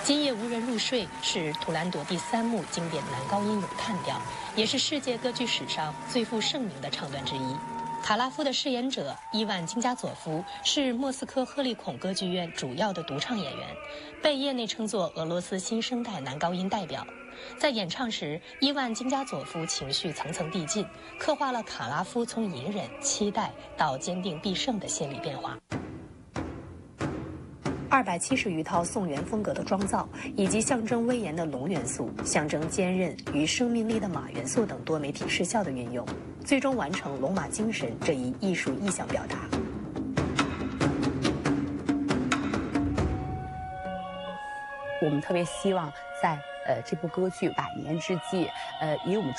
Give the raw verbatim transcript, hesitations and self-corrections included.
今夜无人入睡是图兰朵第三幕经典男高音咏叹调，也是世界歌剧史上最负盛名的唱段之一。卡拉夫的饰演者伊万金加佐夫是莫斯科赫利孔歌剧院主要的独唱演员，被业内称作俄罗斯新生代男高音代表。在演唱时，伊万金加佐夫情绪层层递进，刻画了卡拉夫从隐忍、期待到坚定必胜的心理变化。二百七十余套宋元风格的妆造，以及象征威严的龙元素、象征坚韧与生命力的马元素等多媒体视效的运用，最终完成龙马精神这一艺术意象表达。 我们特别希望在呃这部歌剧百年之际，呃以我们